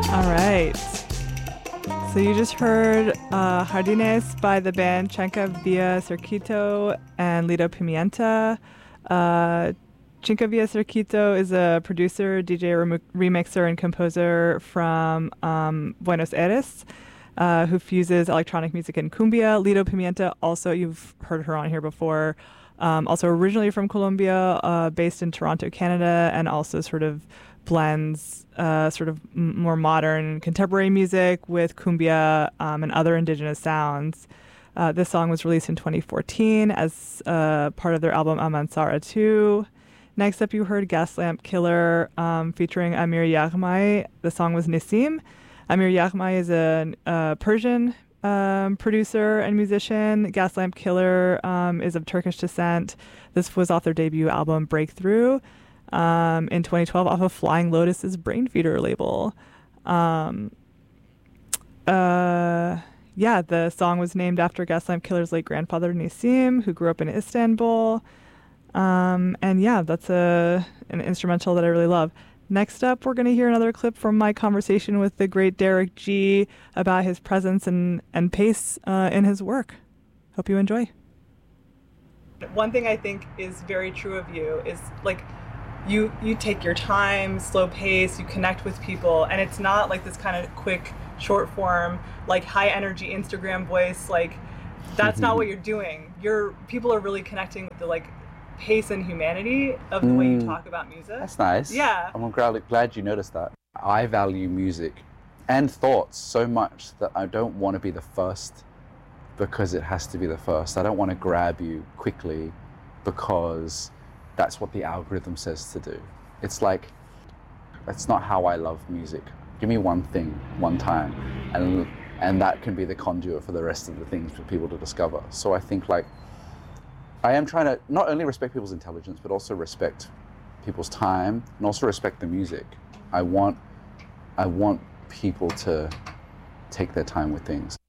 All right. So you just heard Jardines by the band Chenka Via Circuito and Lido Pimienta. Chenka Via Circuito is a producer, DJ, remixer, and composer from Buenos Aires who fuses electronic music and cumbia. Lido Pimienta, also, you've heard her on here before, also originally from Colombia, based in Toronto, Canada, and also sort of blends more modern contemporary music with cumbia and other indigenous sounds. This song was released in 2014 as part of their album Amansara 2. Next up, you heard Gaslamp Killer featuring Amir Yaghmai. The song was Nissim. Amir Yaghmai is a Persian producer and musician. Gaslamp Killer is of Turkish descent. This was off their debut album Breakthrough in 2012 off of Flying Lotus's Brainfeeder label. The song was named after Gaslamp Killer's late grandfather Nissim, who grew up in Istanbul. That's an instrumental that I really love. Next up, we're going to hear another clip from my conversation with the great Derek G about his presence and pace in his work. Hope you enjoy. One thing I think is very true of you is like you take your time, slow pace, you connect with people, and it's not like this kind of quick, short form, like high energy Instagram voice. Like that's not what you're doing. People are really connecting with the like pace and humanity of the way you talk about music. That's nice. Yeah. I'm glad you noticed that. I value music and thoughts so much that I don't want to be the first because it has to be the first. I don't want to grab you quickly because that's what the algorithm says to do. It's like, that's not how I love music. Give me one thing, one time, and that can be the conduit for the rest of the things for people to discover. So I think like, I am trying to not only respect people's intelligence, but also respect people's time and also respect the music. I want people to take their time with things.